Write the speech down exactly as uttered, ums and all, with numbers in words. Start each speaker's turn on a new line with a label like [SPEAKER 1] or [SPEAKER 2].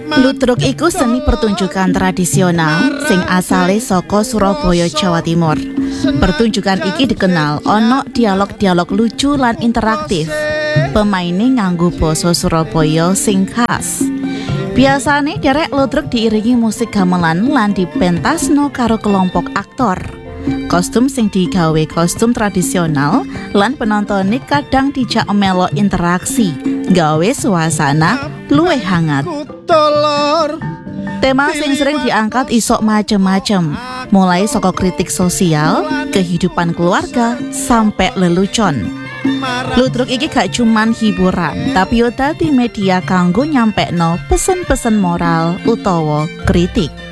[SPEAKER 1] Ludruk iku seni pertunjukan tradisional sing asale saka Surabaya, Jawa Timur. Pertunjukan iki dikenal ana dialog-dialog lucu lan interaktif. Pemaine nganggo basa Surabaya sing khas. Biasane derek ludruk diiringi musik gamelan lan dipentasno karo kelompok aktor. Kostum sing digawe kostum tradisional lan penonton kadang dijak melok interaksi, gawe suasana luwih hangat. Tema sing sering diangkat isok macem-macem, mulai saka kritik sosial, kehidupan keluarga, sampai lelucon. Ludruk iki gak cuman hiburan, tapi yo dadi media kanggo nyampekno pesen-pesen moral utawa kritik.